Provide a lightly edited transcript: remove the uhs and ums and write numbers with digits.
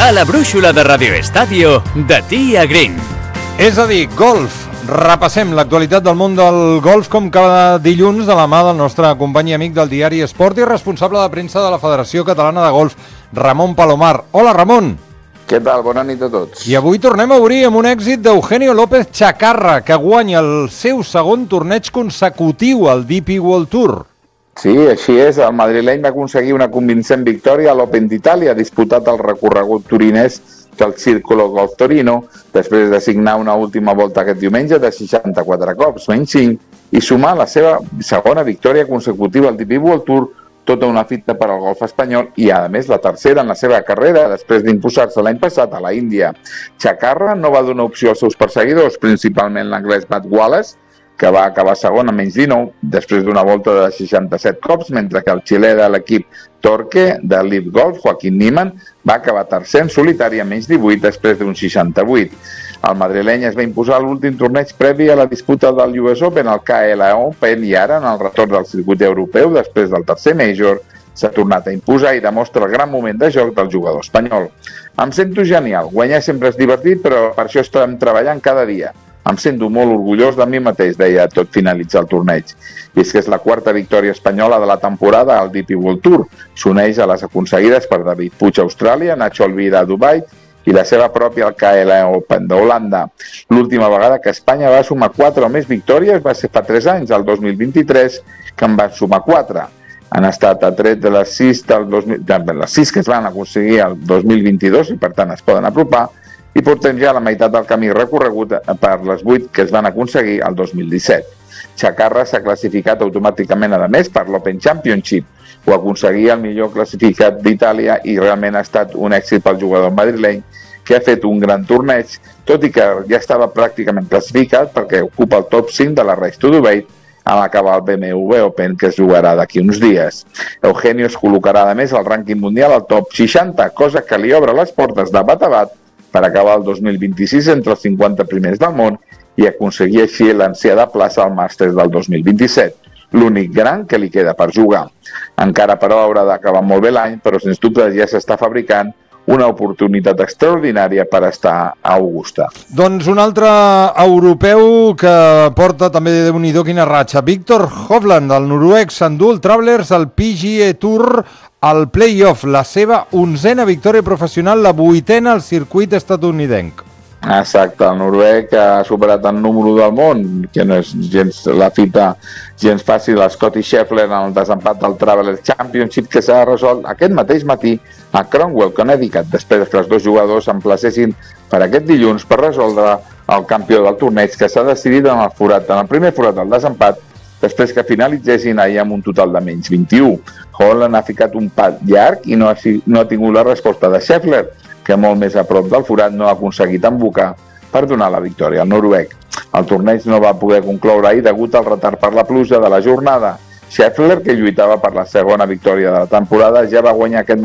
a la brúixola de Radio Estadio de Tia Green. És a dir, golf. Repassem l'actualitat del món del golf com cada dilluns de la mà del nostre company i amic del diari Esport i responsable de premsa de la Federació Catalana de Golf, Ramon Palomar. Hola, Ramon. Què tal? Bona nit a tots. I avui tornem a obrir amb un èxit d'Eugenio López Chacarra, que guanya el seu segon torneig consecutiu al DP World Tour. Sí, així és. El madrileny va aconseguir una convincent victòria a l'Open d'Itàlia, disputat el recorregut torinès del Círculo Golf Torino, després de signar una última volta aquest diumenge de 64 cops, menys 5, i sumar la seva segona victòria consecutiva al DP World Tour, tota una fita per al golf espanyol i, a més, la tercera en la seva carrera, després d'imposar-se l'any passat a la Índia. Chacarra no va donar opció als seus perseguidors, principalment l'anglès Matt Wallace, que va acabar segon a menys 19, després d'una volta de 67 cops, mentre que el xilè de l'equip Torque de Live Golf, Joaquín Niemann, va acabar tercer en solitari a menys 18 després d'un 68. El madrileny es va imposar l'últim torneig previ a la disputa del US Open, el KLA Open, i ara, en el retorn del circuit europeu, després del tercer Major, s'ha tornat a imposar i demostra el gran moment de joc del jugador espanyol. Em sento genial, guanyar sempre és divertit, però per això estem treballant cada dia. Em sento molt orgullós de mi mateix, deia tot finalitzar el torneig. I és que és la quarta victòria espanyola de la temporada al DP World Tour. S'uneix a les aconseguides per David Puig a Austràlia, Nacho Elvira a Dubai i la seva pròpia al KLA Open d'Holanda. L'última vegada que Espanya va sumar 4 o més victòries va ser fa 3 anys, el 2023, que en van sumar 4. Han estat a tret de les 6 que es van aconseguir el 2022 i per tant es poden apropar, i portem ja la meitat del camí recorregut per les 8 que es van aconseguir el 2017. Chacarra s'ha classificat automàticament, a més, per l'Open Championship. Ho aconseguia el millor classificat d'Itàlia i realment ha estat un èxit pel jugador madrileny, que ha fet un gran torneig, tot i que ja estava pràcticament classificat perquè ocupa el top 5 de la Race to Dubai a l'acabar el BMW Open, que es jugarà d'aquí uns dies. Eugenio es col·locarà, a més, al rànquing mundial al top 60, cosa que li obre les portes de bat a bat per acabar el 2026 entre els 50 primers del món i aconseguir així l'ansiada plaça al Màsters del 2027, l'únic gran que li queda per jugar. Encara, però, haurà d'acabar molt bé l'any, però sens dubte ja s'està fabricant una oportunitat extraordinària per estar a Augusta. Doncs un altre europeu que porta també de Déu-n'hi-do quina ratxa. Viktor Hovland, el noruec, s'endú el Travelers al PGA Tour al play-off, la seva 11a victòria professional, la 8a al circuit estatunidenc. Exacte, el noruec ha superat el número del món, que no és gens la fita gens fàcil, el Scotty Scheffler en el desempat del Travelers Championship, que s'ha resolt aquest mateix matí a Cromwell, Connecticut, després que els dos jugadors s'emplacessin per aquest dilluns per resoldre el campió del torneig, que s'ha decidit en el primer forat del desempat, després que finalitzessin ahir amb un total de menys 21. Holland ha ficat un pat llarg i no ha tingut la resposta de Scheffler, que molt més a prop del forat no ha aconseguit embocar per donar la victòria al noruec. El torneig no va poder concloure ahir degut al retard per la pluja de la jornada. Scheffler, que lluitava per la segona victòria de la temporada, ja va guanyar aquest